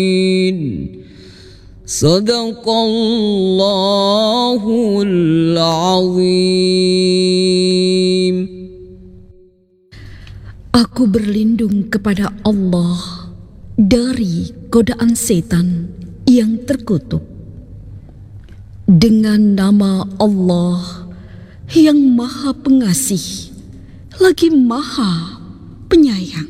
Sadaqallahul azim. Aku berlindung kepada Allah dari godaan setan yang terkutuk. Dengan nama Allah yang Maha Pengasih lagi Maha Penyayang.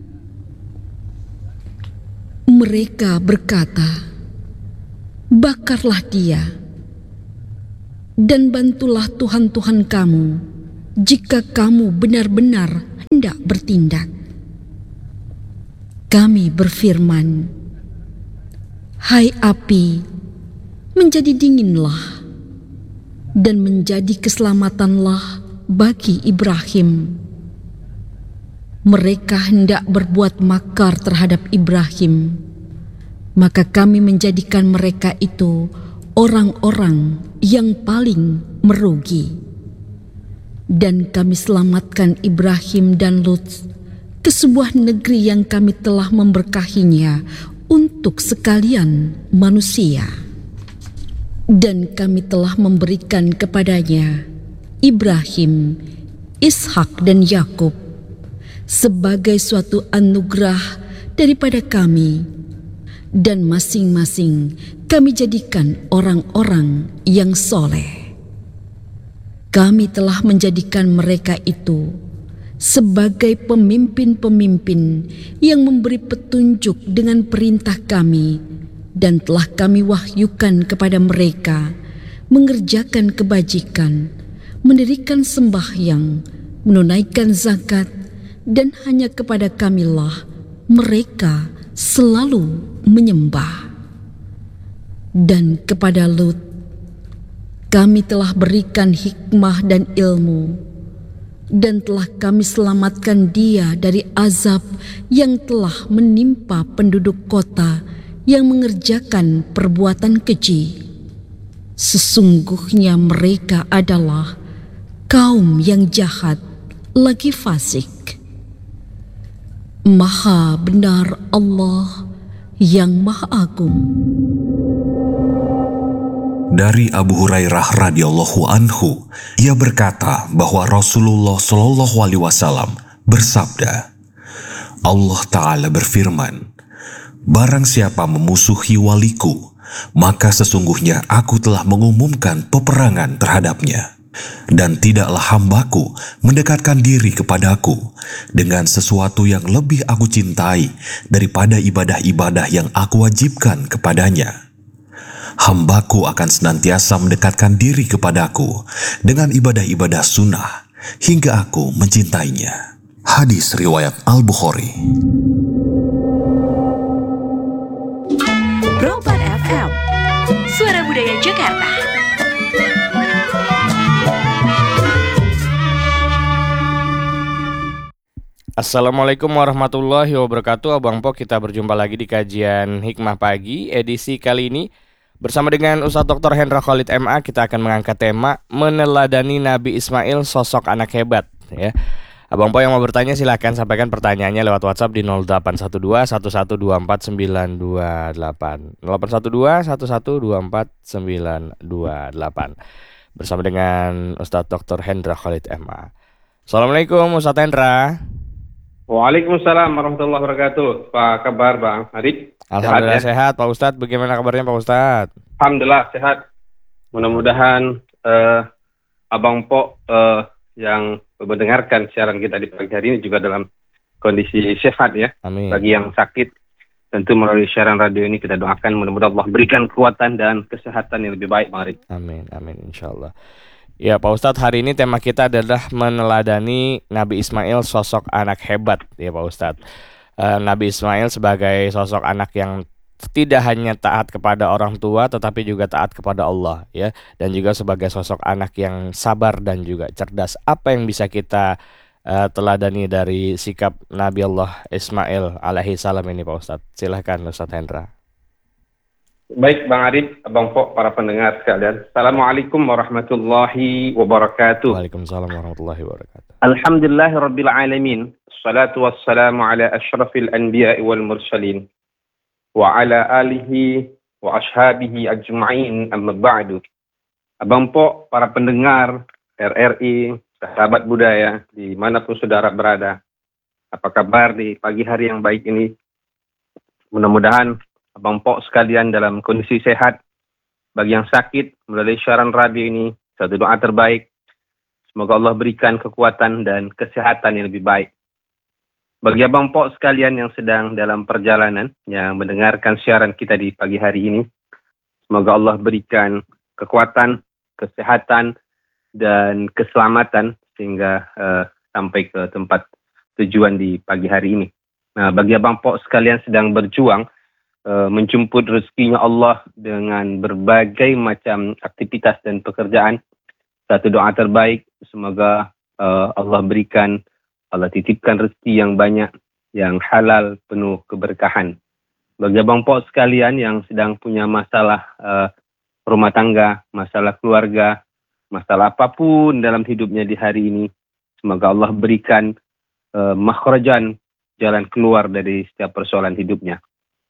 Mereka berkata, bakarlah dia dan bantulah Tuhan-Tuhan kamu jika kamu benar-benar hendak bertindak. Kami berfirman, hai api, menjadi dinginlah dan menjadi keselamatanlah bagi Ibrahim. Mereka hendak berbuat makar terhadap Ibrahim, maka kami menjadikan mereka itu orang-orang yang paling merugi. Dan kami selamatkan Ibrahim dan Lut ke sebuah negeri yang kami telah memberkahinya untuk sekalian manusia. Dan kami telah memberikan kepadanya Ibrahim, Ishak dan Yakub sebagai suatu anugerah daripada kami, dan masing-masing kami jadikan orang-orang yang soleh. Kami telah menjadikan mereka itu sebagai pemimpin-pemimpin yang memberi petunjuk dengan perintah kami, dan telah kami wahyukan kepada mereka mengerjakan kebajikan, mendirikan sembahyang, menunaikan zakat, dan hanya kepada kamilah mereka selalu menyembah. Dan kepada Lut kami telah berikan hikmah dan ilmu, dan telah kami selamatkan dia dari azab yang telah menimpa penduduk kota yang mengerjakan perbuatan keji. Sesungguhnya mereka adalah kaum yang jahat lagi fasik. Maha benar Allah yang Maha Agung. Dari Abu Hurairah radhiyallahu anhu, ia berkata bahwa Rasulullah Shallallahu alaihi wasallam bersabda, Allah Ta'ala berfirman, barang siapa memusuhi waliku, maka sesungguhnya aku telah mengumumkan peperangan terhadapnya. Dan tidaklah hambaku mendekatkan diri kepadaku dengan sesuatu yang lebih aku cintai daripada ibadah-ibadah yang aku wajibkan kepadanya. Hambaku akan senantiasa mendekatkan diri kepadaku dengan ibadah-ibadah sunnah hingga aku mencintainya. Hadis riwayat Al-Bukhari. Roban FM, Suara Budaya Jakarta. Assalamualaikum warahmatullahi wabarakatuh. Abang Po, kita berjumpa lagi di kajian Hikmah Pagi edisi kali ini. Bersama dengan Ustadz Dr. Hendra Khalid MA, kita akan mengangkat tema meneladani Nabi Ismail, sosok anak hebat, ya. Abang Po yang mau bertanya silahkan sampaikan pertanyaannya lewat WhatsApp di 0812 1124 928 0812 1124 928 bersama dengan Ustadz Dr. Hendra Khalid MA. Assalamualaikum Ustadz Hendra. Waalaikumsalam warahmatullahi wabarakatuh. Apa kabar Bang Adik? Alhamdulillah sehat Pak Ustadz. Bagaimana kabarnya Pak Ustadz? Alhamdulillah sehat. Mudah-mudahan Abang Po yang mendengarkan siaran kita di pagi hari ini juga dalam kondisi sehat ya. Amin. Bagi yang sakit, tentu melalui siaran radio ini kita doakan mudah-mudahan Allah berikan kekuatan dan kesehatan yang lebih baik Bang Adik. Amin, amin insyaallah. Ya Pak Ustadz, hari ini tema kita adalah meneladani Nabi Ismail, sosok anak hebat ya Pak Ustadz. Nabi Ismail sebagai sosok anak yang tidak hanya taat kepada orang tua tetapi juga taat kepada Allah ya, dan juga sebagai sosok anak yang sabar dan juga cerdas. Apa yang bisa kita teladani dari sikap Nabi Allah Ismail alaihi salam ini Pak Ustadz? Silahkan Ustadz Hendra. Baik Bang Arif, Abang Po, para pendengar sekalian. Assalamualaikum warahmatullahi wabarakatuh. Waalaikumsalam warahmatullahi wabarakatuh. Alhamdulillahirabbil alamin. Wassalatu wassalamu ala asyrafil anbiya'i wal mursalin. wa ala alihi wa ashabihi ajma'in, amma ba'du. Abang Po, para pendengar RRI, sahabat budaya, dimanapun saudara berada, apa kabar di pagi hari yang baik ini? Mudah-mudahan Abang Po sekalian dalam kondisi sehat. Bagi yang sakit, melalui siaran radio ini, satu doa terbaik. Semoga Allah berikan kekuatan dan kesehatan yang lebih baik. Bagi Abang Po sekalian yang sedang dalam perjalanan, yang mendengarkan siaran kita di pagi hari ini, semoga Allah berikan kekuatan, kesehatan, dan keselamatan sehingga sampai ke tempat tujuan di pagi hari ini. Nah, bagi Abang Po sekalian sedang berjuang menjemput rezekinya Allah dengan berbagai macam aktivitas dan pekerjaan, satu doa terbaik, semoga Allah berikan, Allah titipkan rezeki yang banyak, yang halal, penuh keberkahan. Bagi Abang Po sekalian yang sedang punya masalah rumah tangga, masalah keluarga, masalah apapun dalam hidupnya di hari ini, semoga Allah berikan makhrajan, jalan keluar dari setiap persoalan hidupnya.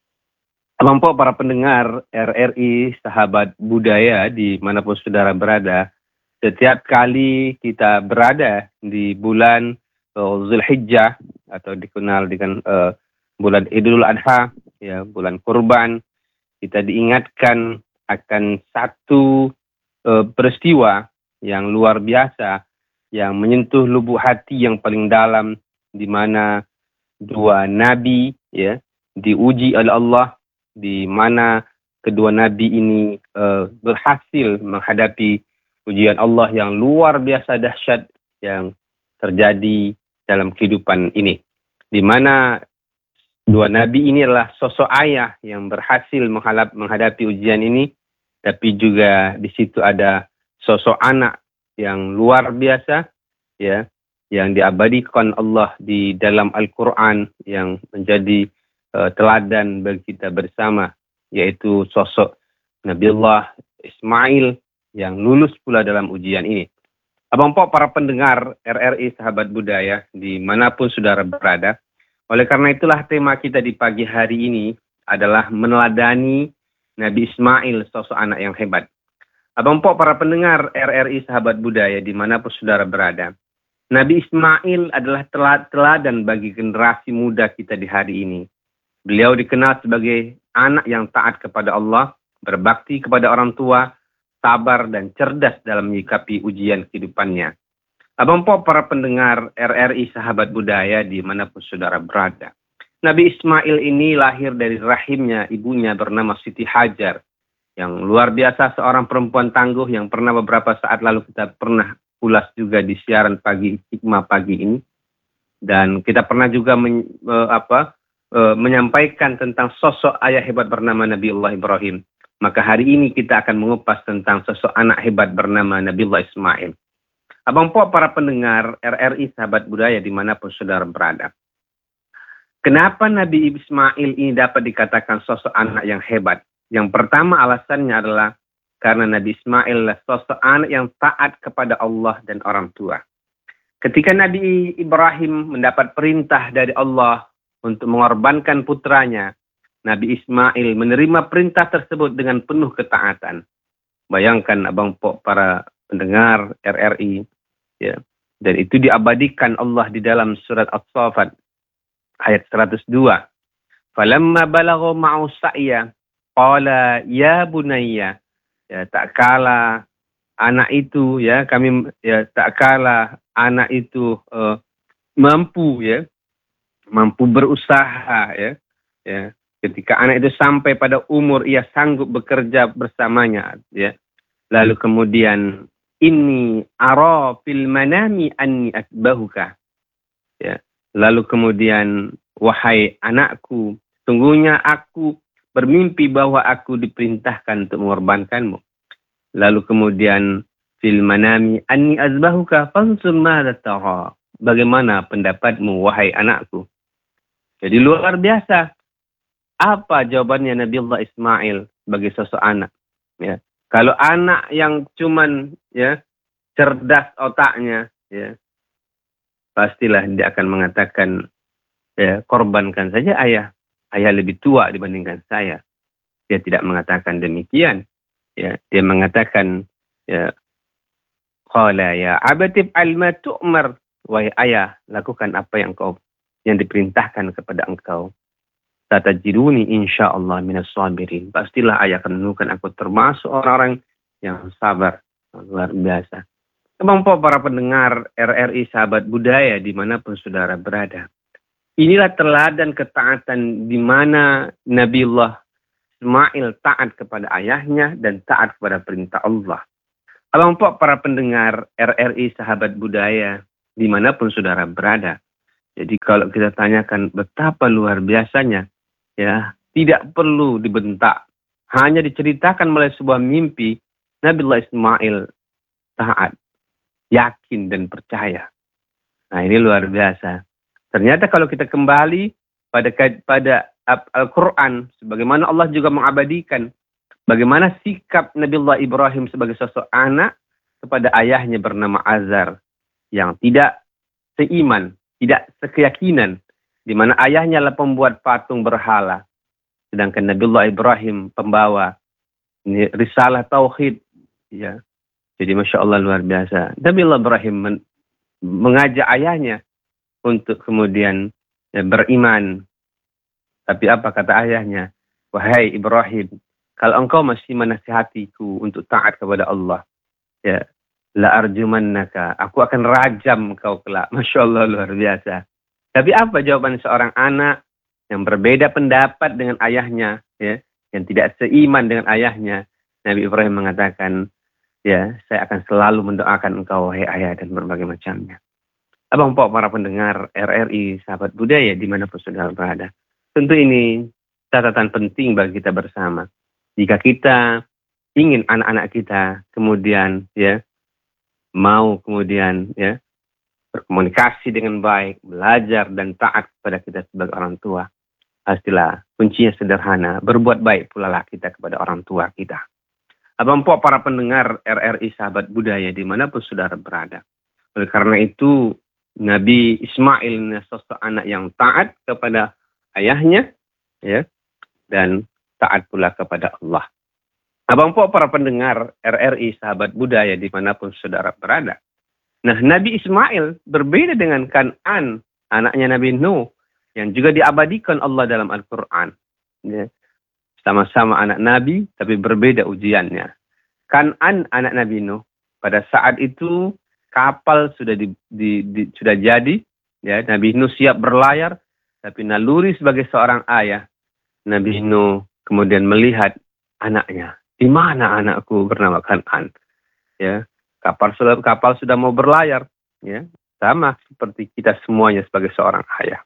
Abang Po, para pendengar RRI, sahabat budaya dimanapun saudara berada, setiap kali kita berada di bulan Zulhijjah atau dikenal dengan bulan Idul Adha, ya, bulan kurban, kita diingatkan akan satu peristiwa yang luar biasa yang menyentuh lubuk hati yang paling dalam, di mana dua nabi, ya, diuji oleh Allah, di mana kedua nabi ini berhasil menghadapi ujian Allah yang luar biasa dahsyat yang terjadi dalam kehidupan ini. Di mana dua nabi ini adalah sosok ayah yang berhasil menghadapi ujian ini, tapi juga di situ ada sosok anak yang luar biasa, ya, yang diabadikan Allah di dalam Al-Quran, yang menjadi teladan bagi kita bersama, yaitu sosok Nabiullah Ismail yang lulus pula dalam ujian ini. Abang Po, para pendengar RRI, sahabat budaya, dimanapun saudara berada, oleh karena itulah tema kita di pagi hari ini adalah meneladani Nabi Ismail, sosok anak yang hebat. Abang Po, para pendengar RRI, sahabat budaya, dimanapun saudara berada, Nabi Ismail adalah teladan bagi generasi muda kita di hari ini. Beliau dikenal sebagai anak yang taat kepada Allah, berbakti kepada orang tua, sabar dan cerdas dalam menyikapi ujian kehidupannya. Abang Po, para pendengar RRI, sahabat budaya, dimanapun saudara berada, Nabi Ismail ini lahir dari rahimnya ibunya bernama Siti Hajar, yang luar biasa, seorang perempuan tangguh yang pernah beberapa saat lalu kita pernah ulas juga di siaran pagi hikmah pagi ini. Dan kita pernah juga menyampaikan tentang sosok ayah hebat bernama Nabiullah Ibrahim. Maka hari ini kita akan mengupas tentang sosok anak hebat bernama Nabiullah Ismail. Abang Po, para pendengar RRI, sahabat budaya, dimanapun saudara berada, kenapa Nabi Ismail ini dapat dikatakan sosok anak yang hebat? Yang pertama alasannya adalah karena Nabi Ismail adalah sosok anak yang taat kepada Allah dan orang tua. Ketika Nabi Ibrahim mendapat perintah dari Allah untuk mengorbankan putranya, Nabi Ismail menerima perintah tersebut dengan penuh ketaatan. Bayangkan Abang Po, para pendengar RRI, ya. Dan itu diabadikan Allah di dalam surat As-Saffat ayat 102. Falamma balagha ma'u sa'ya qala ya bunayya, ya, tak kala anak itu, ya, tak kala anak itu mampu berusaha, ya, ketika anak itu sampai pada umur ia sanggup bekerja bersamanya, ya, lalu kemudian inni ara fil manami anni asbahuka, ya, lalu kemudian wahai anakku, sungguhnya aku bermimpi bahwa aku diperintahkan untuk mengorbankanmu. Lalu kemudian fil manami anni azbahuka fansur madza tara, bagaimana pendapatmu wahai anakku? Jadi luar biasa. Apa jawabannya Nabiullah Ismail sebagai sosok anak? Ya, kalau anak yang cuman, ya, cerdas otaknya, ya, pastilah dia akan mengatakan, ya, korbankan saja ayah. ayah lebih tua dibandingkan saya. Dia tidak mengatakan demikian. Ya, dia mengatakan, ya, qala ya abatib alma tu'mar, wahai ayah, lakukan apa yang diperintahkan kepada engkau. Satajiduni insyaallah minas sabirin. Pastilah ayah akan menemukan aku termasuk orang-orang yang sabar. Luar biasa. Kemampuan para pendengar RRI Sahabat Budaya dimanapun saudara berada. Inilah teladan ketaatan di mana Nabiullah Ismail taat kepada ayahnya dan taat kepada perintah Allah. Kelompok para pendengar RRI Sahabat Budaya dimanapun saudara berada. Jadi kalau kita tanyakan betapa luar biasanya, ya, tidak perlu dibentak. Hanya diceritakan melalui sebuah mimpi, Nabiullah Ismail taat, yakin dan percaya. Nah, ini luar biasa. Ternyata kalau kita kembali pada Al-Quran, sebagaimana Allah juga mengabadikan bagaimana sikap Nabiullah Ibrahim sebagai sosok anak kepada ayahnya bernama Azar, yang tidak seiman, tidak sekeyakinan, di mana ayahnya adalah pembuat patung berhala, sedangkan Nabiullah Ibrahim pembawa risalah tauhid. Ya, jadi masya Allah luar biasa. Nabiullah Ibrahim mengajak ayahnya untuk kemudian beriman. Tapi apa kata ayahnya? Wahai Ibrahim, kalau engkau masih menasihatiku untuk taat kepada Allah, ya, la arjumannaka, aku akan rajam engkau kelak. Masya Allah luar biasa. Tapi apa jawaban seorang anak yang berbeda pendapat dengan ayahnya, ya, yang tidak seiman dengan ayahnya? Nabi Ibrahim mengatakan, ya, saya akan selalu mendoakan engkau, wahai ayah, dan berbagai macamnya. Abang Pok, para pendengar RRI Sahabat Budaya dimanapun saudara berada. Tentu ini catatan penting bagi kita bersama. Jika kita ingin anak-anak kita kemudian, ya, mau kemudian, ya, berkomunikasi dengan baik, belajar dan taat kepada kita sebagai orang tua, pastilah kuncinya sederhana, berbuat baik pula lah kita kepada orang tua kita. Abang Pok, para pendengar RRI Sahabat Budaya dimanapun saudara berada. Oleh karena itu, Nabi Ismail sosok anak yang taat kepada ayahnya, ya, dan taat pula kepada Allah. Abang Pok, para pendengar RRI Sahabat Budaya dimanapun saudara berada. Nah, Nabi Ismail berbeda dengan Kan'an, anaknya Nabi Nuh, yang juga diabadikan Allah dalam Al-Quran. Ya. Sama-sama anak Nabi, tapi berbeda ujiannya. Kan'an, anak Nabi Nuh, pada saat itu kapal sudah sudah jadi, ya, Nabi Nuh siap berlayar, tapi naluri sebagai seorang ayah, Nabi Nuh kemudian melihat anaknya. Di mana anakku bernama Kan'an? Ya, kapal sudah mau berlayar, ya, sama seperti kita semuanya sebagai seorang ayah.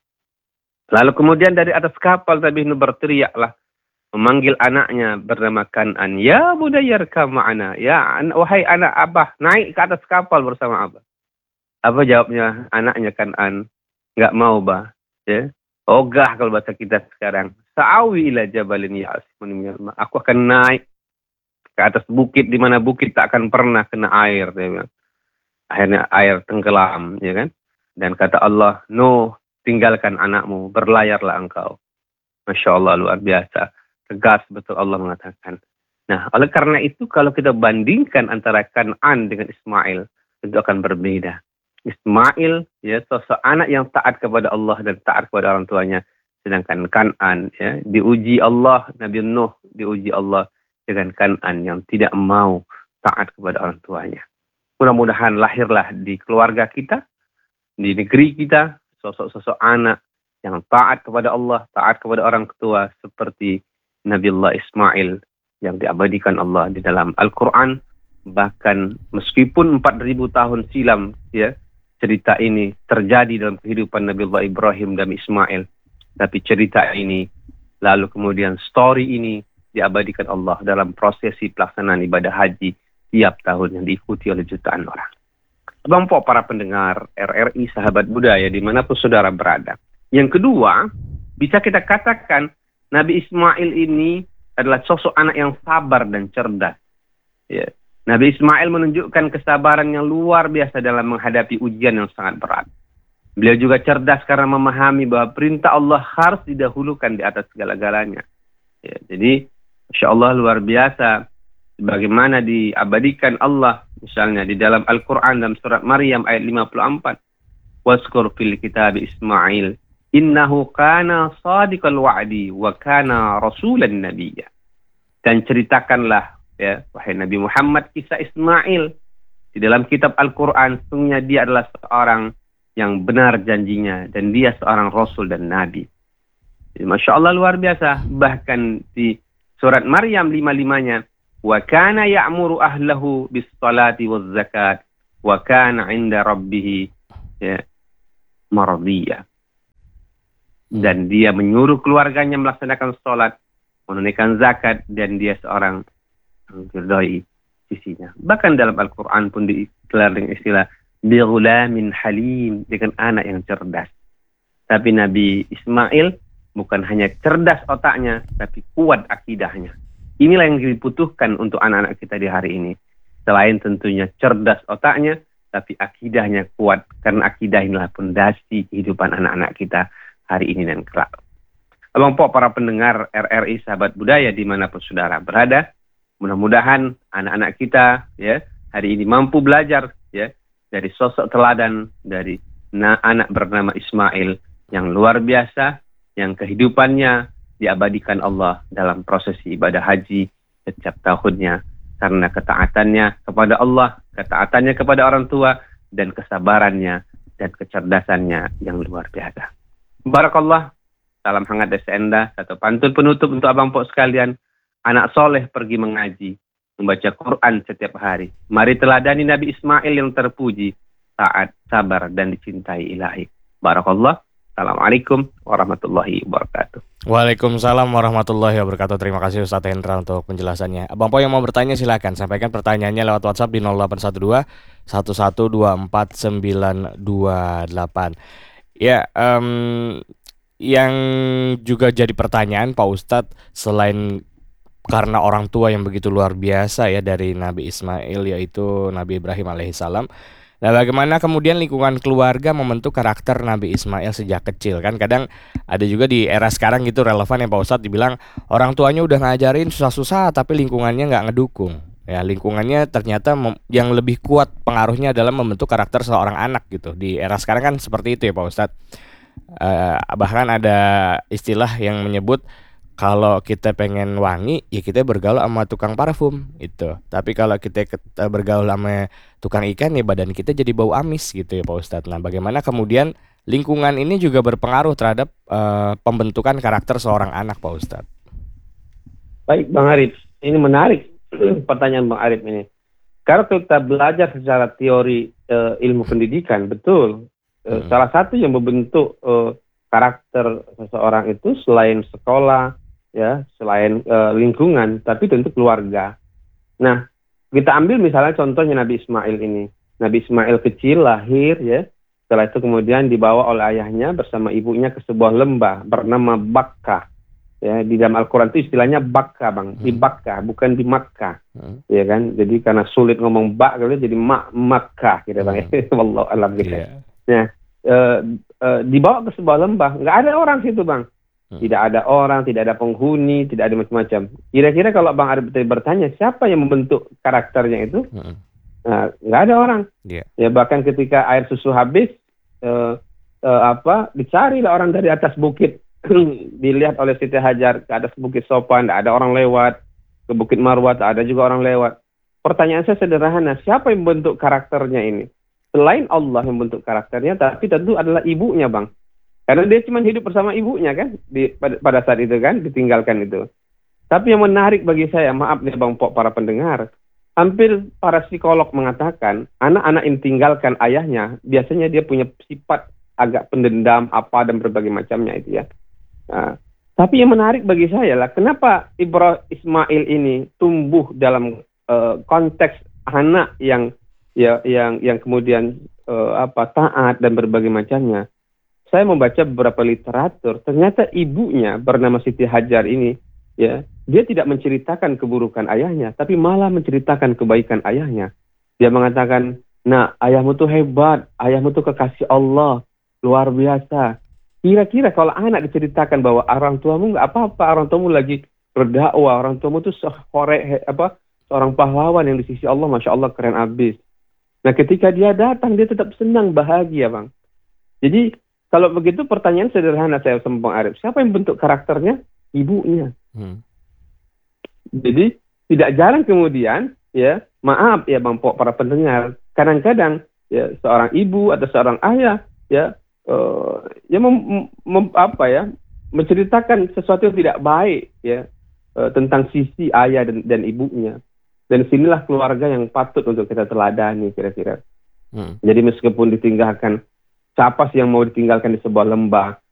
Lalu kemudian dari atas kapal Nabi Nuh berteriaklah, memanggil anaknya bernama Kan'an. Ya budayyarkam ma'ana. Ya, wahai anak abah, naik ke atas kapal bersama abah. Apa jawabnya anaknya Kan'an? Enggak mau, bah. Ya. Ogah kalau bahasa kita sekarang. Sa'awi ila jabalin ya'asmuni minal ma'. Aku akan naik ke atas bukit di mana bukit tak akan pernah kena air. Dia bilang. Akhirnya air tenggelam, ya kan? Dan kata Allah, Nuh, tinggalkan anakmu, berlayarlah engkau. Masya Allah, luar biasa. Tegas betul Allah mengatakan. Nah, oleh karena itu kalau kita bandingkan antara Kan'an dengan Ismail, itu akan berbeda. Ismail, ya, sosok anak yang taat kepada Allah dan taat kepada orang tuanya. Sedangkan Kan'an, ya, diuji Allah, Nabi Nuh diuji Allah dengan Kan'an yang tidak mau taat kepada orang tuanya. Mudah-mudahan lahirlah di keluarga kita, di negeri kita, sosok-sosok anak yang taat kepada Allah, taat kepada orang tua seperti Nabiullah Ismail yang diabadikan Allah di dalam Al-Quran. Bahkan meskipun 4.000 tahun silam, ya, cerita ini terjadi dalam kehidupan Nabiullah Ibrahim dan Ismail, tapi cerita ini lalu kemudian story ini diabadikan Allah dalam prosesi pelaksanaan ibadah haji tiap tahun yang diikuti oleh jutaan orang. Abang Pok, para pendengar RRI Sahabat Budaya dimanapun saudara berada. Yang kedua, bisa kita katakan Nabi Ismail ini adalah sosok anak yang sabar dan cerdas. Ya. Nabi Ismail menunjukkan kesabaran yang luar biasa dalam menghadapi ujian yang sangat berat. Beliau juga cerdas karena memahami bahwa perintah Allah harus didahulukan di atas segala-galanya. Ya, jadi, Masya Allah luar biasa. Bagaimana diabadikan Allah, misalnya di dalam Al-Quran dalam surat Maryam ayat 54. Waskur fil kitab Ismail. Innahu kana sadiqal wa'di wa kana rasulan nabiyya. Dan ceritakanlah, ya, wahai Nabi Muhammad, kisah Ismail. Di dalam kitab Al-Quran, sesungguhnya dia adalah seorang yang benar janjinya, dan dia seorang Rasul dan Nabi. Jadi, Masya Allah luar biasa. Bahkan di surat Maryam 55-nya, wa kana ya'muru ahlahu bis salati waz zakat wa kana 'inda rabbih ya, maradiyah. Dan dia menyuruh keluarganya melaksanakan salat, menunaikan zakat, dan dia seorang yang diridhai sisinya. Bahkan dalam Al-Quran pun digelar dengan istilah bighulamin halim, dengan anak yang cerdas. Tapi Nabi Ismail bukan hanya cerdas otaknya, tapi kuat akidahnya. Inilah yang dibutuhkan untuk anak-anak kita di hari ini. Selain tentunya cerdas otaknya, tapi akidahnya kuat. Karena akidah inilah pondasi kehidupan anak-anak kita hari ini dan kelak. Abang Pok, para pendengar RRI Sahabat Budaya dimanapun saudara berada, mudah-mudahan anak-anak kita ya hari ini mampu belajar ya dari sosok teladan dari anak bernama Ismail yang luar biasa, yang kehidupannya diabadikan Allah dalam prosesi ibadah haji setiap tahunnya karena ketaatannya kepada Allah, ketaatannya kepada orang tua, dan kesabarannya dan kecerdasannya yang luar biasa. Barakallah, salam hangat dari Enda, satu pantun penutup untuk Abang Pok sekalian. Anak soleh pergi mengaji, membaca Quran setiap hari. Mari teladani Nabi Ismail yang terpuji, taat, sabar, dan dicintai ilahi. Barakallah. Assalamualaikum warahmatullahi wabarakatuh. Waalaikumsalam warahmatullahi wabarakatuh. Terima kasih Ustadz Hendra untuk penjelasannya. Abang Po yang mau bertanya silakan sampaikan pertanyaannya lewat WhatsApp di 0812 1124928. Ya, yang juga jadi pertanyaan Pak Ustadz, selain karena orang tua yang begitu luar biasa ya dari Nabi Ismail, yaitu Nabi Ibrahim alaihissalam. Nah, bagaimana kemudian lingkungan keluarga membentuk karakter Nabi Ismail sejak kecil? Kan kadang ada juga di era sekarang gitu relevan ya Pak Ustadz, dibilang orang tuanya udah ngajarin susah-susah tapi lingkungannya nggak ngedukung. Ya, lingkungannya ternyata yang lebih kuat pengaruhnya adalah membentuk karakter seorang anak gitu. Di era sekarang kan seperti itu ya Pak Ustadz. Bahkan ada istilah yang menyebut kalau kita pengen wangi, ya kita bergaul sama tukang parfum itu. Tapi kalau kita bergaul sama tukang ikan, ya badan kita jadi bau amis gitu ya Pak Ustadz. Nah, bagaimana kemudian lingkungan ini juga berpengaruh terhadap pembentukan karakter seorang anak Pak Ustadz? Baik Bang Arif, ini menarik pertanyaan Bang Arif ini. Kalau kita belajar secara teori ilmu pendidikan, betul. Salah satu yang membentuk karakter seseorang itu selain sekolah, ya, selain lingkungan, tapi tentu keluarga. Nah, kita ambil misalnya contohnya Nabi Ismail ini. Nabi Ismail kecil lahir, ya. Setelah itu kemudian dibawa oleh ayahnya bersama ibunya ke sebuah lembah bernama Bakkah. Ya, di dalam Al-Quran itu istilahnya Bakkah, Bang. Di Bakkah, bukan di Makkah. Ya kan? Jadi karena sulit ngomong bak, jadi Makkah gitu, Bang. Wallahu a'lam gitu. Nah, dibawa ke sebuah lembah, nggak ada orang situ, Bang. Tidak ada orang, tidak ada penghuni, tidak ada macam-macam. Kira-kira kalau Bang Arif bertanya siapa yang membentuk karakternya itu, nah, nggak ada orang. Ya, bahkan ketika air susu habis, dicarilah orang dari atas bukit, dilihat oleh Siti Hajar ke atas bukit Sofa, tidak ada orang lewat, ke Bukit Marwah tak ada juga orang lewat. Pertanyaan saya sederhana, siapa yang membentuk karakternya ini? Selain Allah yang membentuk karakternya, tapi tentu adalah ibunya, Bang. Karena dia cuma hidup bersama ibunya kan, pada saat itu kan, ditinggalkan itu. Tapi yang menarik bagi saya, maaf nih Bang Pok, para pendengar, hampir para psikolog mengatakan, anak-anak yang tinggalkan ayahnya, biasanya dia punya sifat agak pendendam, apa, dan berbagai macamnya itu ya. Nah, tapi yang menarik bagi saya lah, kenapa Ismail ini tumbuh dalam konteks anak yang kemudian taat dan berbagai macamnya. Saya membaca beberapa literatur, ternyata ibunya bernama Siti Hajar ini, ya, dia tidak menceritakan keburukan ayahnya, tapi malah menceritakan kebaikan ayahnya. Dia mengatakan, nah, ayahmu tuh hebat, ayahmu tuh kekasih Allah, luar biasa. Kira-kira kalau anak diceritakan bahwa orang tuamu nggak apa-apa, orang tuamu lagi berdakwah, orang tuamu tuh seorang pahlawan yang di sisi Allah, masya Allah keren abis. Nah ketika dia datang dia tetap senang, bahagia bang. Jadi kalau begitu pertanyaan sederhana saya sama Bang Arif, siapa yang bentuk karakternya? Ibunya. Jadi tidak jarang kemudian ya, maaf ya Bang Pok, para pendengar, kadang-kadang ya seorang ibu atau seorang ayah ya menceritakan sesuatu yang tidak baik ya tentang sisi ayah dan ibunya. Dan sinilah keluarga yang patut untuk kita teladani kira-kira. Jadi meskipun ditinggalkan, siapa sih yang mau ditinggalkan di sebuah lembah,